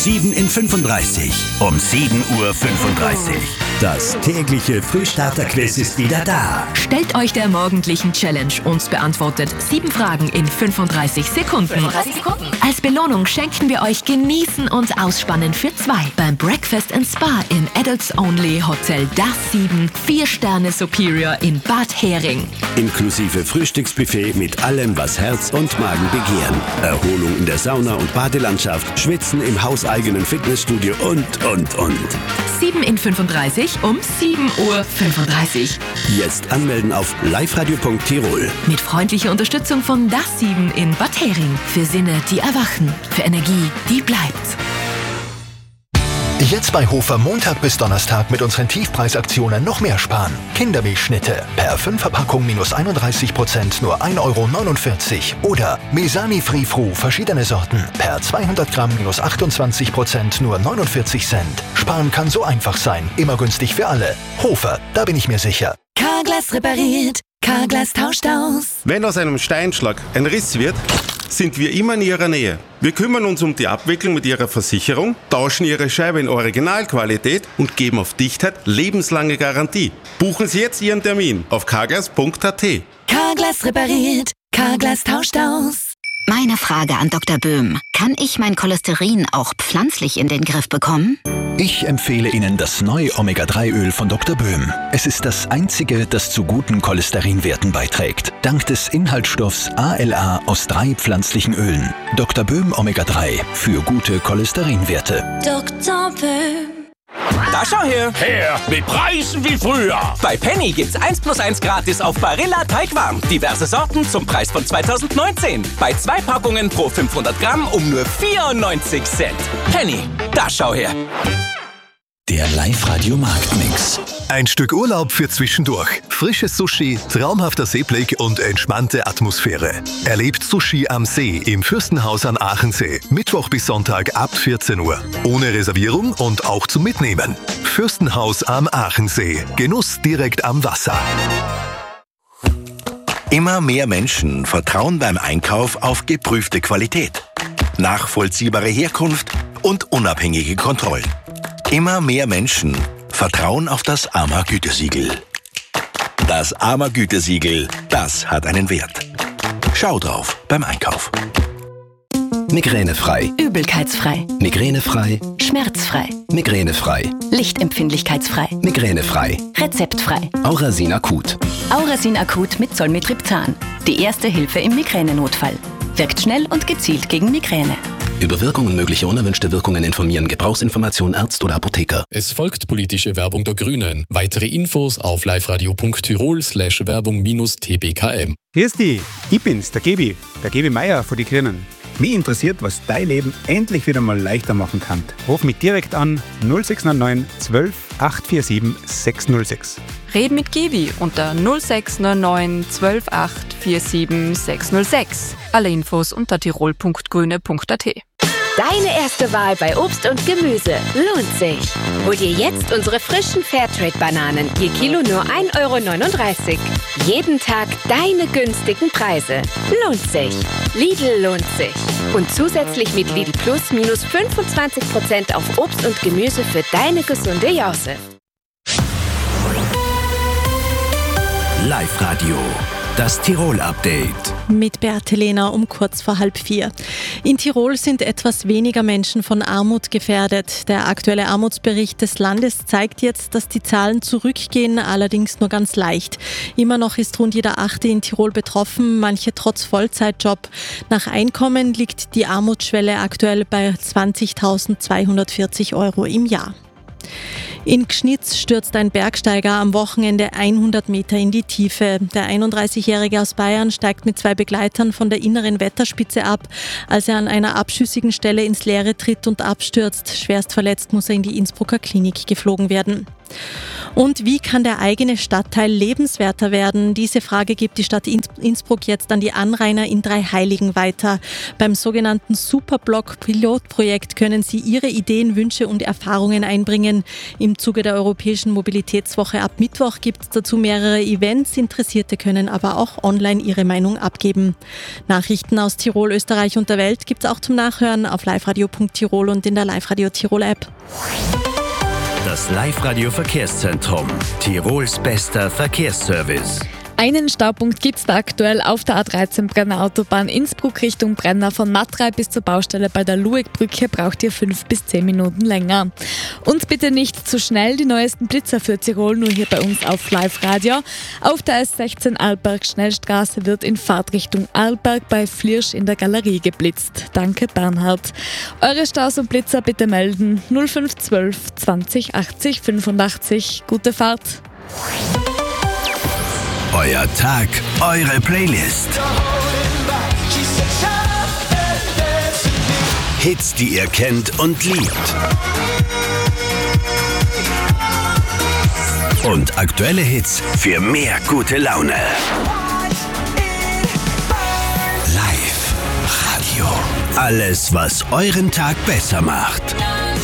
7 in 35. Um 7:35 Uhr. Das tägliche Frühstarter-Quiz ist wieder da. Stellt euch der morgendlichen Challenge und beantwortet 7 Fragen in 35 Sekunden. Als Belohnung schenken wir euch Genießen und Ausspannen für 2 beim Breakfast & Spa im Adults Only Hotel Das 7 4-Sterne Superior in Bad Hering. Inklusive Frühstücksbuffet mit allem, was Herz und Magen begehren. Erholung in der Sauna und Badelandschaft, Schwitzen im hauseigenen Fitnessstudio und. 7 in 35 um 7:35 Uhr. Jetzt anmelden auf liveradio.tirol. Mit freundlicher Unterstützung von Das 7 in Bad Hering. Für Sinne, die erwachen. Für Energie, die bleibt. Jetzt bei Hofer Montag bis Donnerstag mit unseren Tiefpreisaktionen noch mehr sparen. Kindermilchschnitte per 5er-Packung -31% nur 1,49 €. Oder Mesani Free Fru verschiedene Sorten per 200 Gramm -28% nur 49 Cent. Sparen kann so einfach sein, immer günstig für alle. Hofer, da bin ich mir sicher. Carglass repariert, Carglass tauscht aus. Wenn aus einem Steinschlag ein Riss wird, sind wir immer in Ihrer Nähe. Wir kümmern uns um die Abwicklung mit Ihrer Versicherung, tauschen Ihre Scheibe in Originalqualität und geben auf Dichtheit lebenslange Garantie. Buchen Sie jetzt Ihren Termin auf carglass.at. Carglass repariert, Carglass tauscht aus. Meine Frage an Dr. Böhm. Kann ich mein Cholesterin auch pflanzlich in den Griff bekommen? Ich empfehle Ihnen das neue Omega-3-Öl von Dr. Böhm. Es ist das einzige, das zu guten Cholesterinwerten beiträgt. Dank des Inhaltsstoffs ALA aus 3 pflanzlichen Ölen. Dr. Böhm Omega-3 für gute Cholesterinwerte. Dr. Böhm. Da schau her! Her mit Preisen wie früher! Bei Penny gibt's 1+1 gratis auf Barilla Teigwaren. Diverse Sorten zum Preis von 2019. Bei 2 Packungen pro 500 Gramm um nur 94 Cent. Penny, da schau her! Der Live-Radio-Marktmix. Ein Stück Urlaub für zwischendurch. Frisches Sushi, traumhafter Seeblick und entspannte Atmosphäre. Erlebt Sushi am See im Fürstenhaus an Aachensee. Mittwoch bis Sonntag ab 14 Uhr. Ohne Reservierung und auch zum Mitnehmen. Fürstenhaus am Aachensee. Genuss direkt am Wasser. Immer mehr Menschen vertrauen beim Einkauf auf geprüfte Qualität, nachvollziehbare Herkunft und unabhängige Kontrollen. Immer mehr Menschen vertrauen auf das AMA-Gütesiegel. Das AMA-Gütesiegel, das hat einen Wert. Schau drauf beim Einkauf. Migränefrei. Übelkeitsfrei. Migränefrei. Schmerzfrei. Migränefrei. Lichtempfindlichkeitsfrei. Migränefrei. Rezeptfrei. Aurasin Akut. Aurasin Akut mit Zolmitriptan. Die erste Hilfe im Migränenotfall. Wirkt schnell und gezielt gegen Migräne. Über Wirkung und mögliche unerwünschte Wirkungen informieren. Gebrauchsinformation Arzt oder Apotheker. Es folgt politische Werbung der Grünen. Weitere Infos auf liveradio.tirol/werbung-tbkm. Grüß dich, ich bin's, der Gebi Meier von die Grünen. Mich interessiert, was dein Leben endlich wieder mal leichter machen kann. Ruf mich direkt an 0699 12 847 606. Red mit Gebi unter 0699 12 847 606. Alle Infos unter tirol.grüne.at. Deine erste Wahl bei Obst und Gemüse lohnt sich. Hol dir jetzt unsere frischen Fairtrade-Bananen, je Kilo nur 1,39 €. Jeden Tag deine günstigen Preise. Lohnt sich. Lidl lohnt sich. Und zusätzlich mit Lidl Plus -25% auf Obst und Gemüse für deine gesunde Jause. Live-Radio. Das Tirol-Update. Mit Beate Lehner um kurz vor 3:30. In Tirol sind etwas weniger Menschen von Armut gefährdet. Der aktuelle Armutsbericht des Landes zeigt jetzt, dass die Zahlen zurückgehen, allerdings nur ganz leicht. Immer noch ist rund jeder 8. in Tirol betroffen, manche trotz Vollzeitjob. Nach Einkommen liegt die Armutsschwelle aktuell bei 20.240 € im Jahr. In Gschnitz stürzt ein Bergsteiger am Wochenende 100 Meter in die Tiefe. Der 31-Jährige aus Bayern steigt mit 2 Begleitern von der inneren Wetterspitze ab, als er an einer abschüssigen Stelle ins Leere tritt und abstürzt. Schwerst verletzt muss er in die Innsbrucker Klinik geflogen werden. Und wie kann der eigene Stadtteil lebenswerter werden? Diese Frage gibt die Stadt Innsbruck jetzt an die Anrainer in Dreiheiligen weiter. Beim sogenannten Superblock-Pilotprojekt können Sie Ihre Ideen, Wünsche und Erfahrungen einbringen. Im Zuge der Europäischen Mobilitätswoche ab Mittwoch gibt es dazu mehrere Events. Interessierte können aber auch online ihre Meinung abgeben. Nachrichten aus Tirol, Österreich und der Welt gibt es auch zum Nachhören auf liveradio.tirol und in der Live-Radio Tirol App. Das Live-Radio Verkehrszentrum. Tirols bester Verkehrsservice. Einen Staupunkt gibt es da aktuell auf der A13 Brenner Autobahn Innsbruck Richtung Brenner. Von Matrei bis zur Baustelle bei der Luegbrücke braucht ihr 5 bis 10 Minuten länger. Und bitte nicht zu schnell, die neuesten Blitzer für Tirol nur hier bei uns auf Live-Radio. Auf der S16 Arlberg-Schnellstraße wird in Fahrtrichtung Arlberg bei Flirsch in der Galerie geblitzt. Danke Bernhard. Eure Staus und Blitzer bitte melden 0512 20 80 85. Gute Fahrt. Euer Tag, eure Playlist. Hits, die ihr kennt und liebt. Und aktuelle Hits für mehr gute Laune. Live Radio. Alles, was euren Tag besser macht.